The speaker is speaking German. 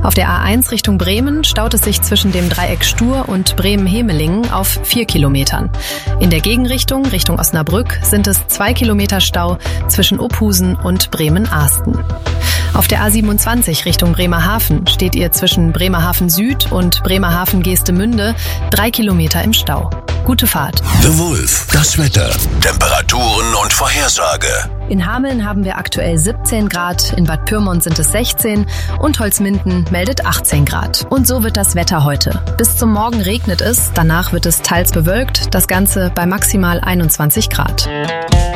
Auf der A1 Richtung Bremen staut es sich zwischen dem Dreieck Stur und Bremen-Hemelingen auf 4 Kilometern. In der Gegenrichtung, Richtung Osnabrück, sind es 2 Kilometer Stau zwischen Ophusen und Bremen-Ahsten. Auf der A27 Richtung Bremerhaven steht ihr zwischen Bremerhaven Süd und Bremerhaven-Geestemünde 3 Kilometer im Stau. Gute Fahrt. The Wolf, das Wetter, Temperaturen und Vorhersage. In Hameln haben wir aktuell 17 Grad, in Bad Pyrmont sind es 16 und Holzminden meldet 18 Grad. Und so wird das Wetter heute. Bis zum Morgen regnet es, danach wird es teils bewölkt, das Ganze bei maximal 21 Grad.